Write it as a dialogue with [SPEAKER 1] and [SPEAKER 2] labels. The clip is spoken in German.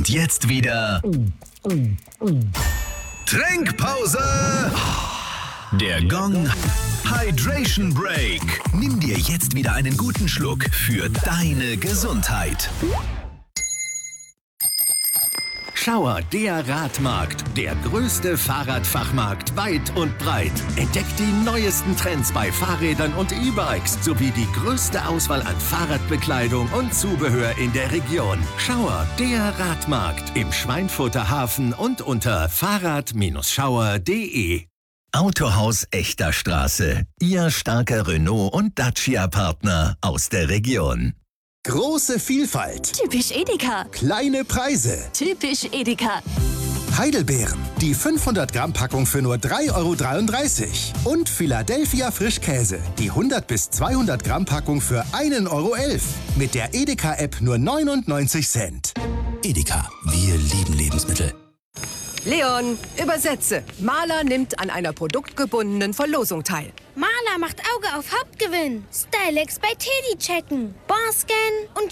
[SPEAKER 1] Und jetzt wieder Trinkpause. Der Gong Hydration Break. Nimm dir jetzt wieder einen guten Schluck für deine Gesundheit. Schauer, der Radmarkt, der größte Fahrradfachmarkt weit und breit. Entdeckt die neuesten Trends bei Fahrrädern und E-Bikes sowie die größte Auswahl an Fahrradbekleidung und Zubehör in der Region. Schauer, der Radmarkt im Schweinfurter Hafen und unter fahrrad-schauer.de. Autohaus Echter Straße. Ihr starker Renault- und Dacia-Partner aus der Region.
[SPEAKER 2] Große Vielfalt.
[SPEAKER 3] Typisch Edeka.
[SPEAKER 2] Kleine Preise.
[SPEAKER 3] Typisch Edeka.
[SPEAKER 2] Heidelbeeren. Die 500 Gramm Packung für nur 3,33 €. Und Philadelphia Frischkäse. Die 100 bis 200 Gramm Packung für 1,11 €. Mit der Edeka-App nur 99 Cent.
[SPEAKER 1] Edeka, wir lieben Lebensmittel.
[SPEAKER 4] Leon, übersetze. Maler nimmt an einer produktgebundenen Verlosung teil.
[SPEAKER 5] Maler macht Auge auf Hauptgewinn. Stylex bei Teddy checken. Barscan und